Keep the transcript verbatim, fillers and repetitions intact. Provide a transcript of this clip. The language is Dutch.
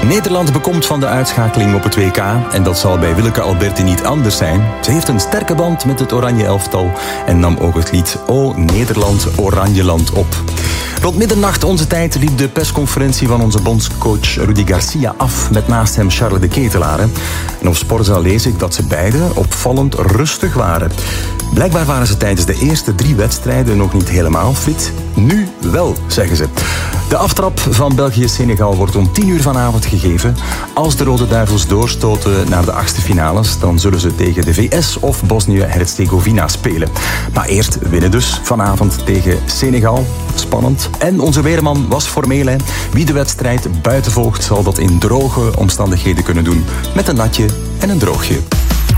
Nederland bekomt van de uitschakeling op het W K en dat zal bij Willeke Alberti niet anders zijn. Ze heeft een sterke band met het Oranje elftal en nam ook het lied O Nederland, Oranjeland op. Rond middernacht onze tijd liep de persconferentie van onze bondscoach Rudi Garcia af met naast hem Charles de Ketelaere. En op Sporza lees ik dat ze beiden opvallend rustig waren. Blijkbaar waren ze tijdens de eerste drie wedstrijden nog niet helemaal fit. Nu wel, zeggen ze. De aftrap van België-Senegal wordt om tien uur vanavond gegeven. Als de Rode Duivels doorstoten naar de achtste finales, dan zullen ze tegen de V S of Bosnië-Herzegovina spelen. Maar eerst winnen dus vanavond tegen Senegal. Spannend. En onze weerman was formeel. Hè. Wie de wedstrijd buiten volgt, zal dat in droge omstandigheden kunnen doen. Met een natje en een droogje.